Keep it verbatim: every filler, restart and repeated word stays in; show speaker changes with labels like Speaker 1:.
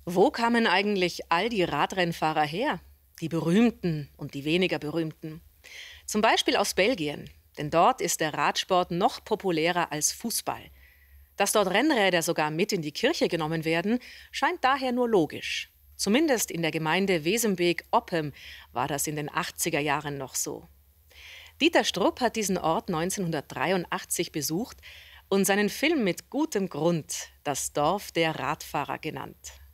Speaker 1: Wo kamen eigentlich all die Radrennfahrer her? Die berühmten und die weniger berühmten. Zum Beispiel aus Belgien, denn dort ist der Radsport noch populärer als Fußball. Dass dort Rennräder sogar mit in die Kirche genommen werden, scheint daher nur logisch. Zumindest in der Gemeinde Wesenbeek-Oppem war das in den achtziger Jahren noch so. Dieter Strupp hat diesen Ort neunzehnhundertdreiundachtzig besucht und seinen Film mit gutem Grund „Das Dorf der Radfahrer“ genannt.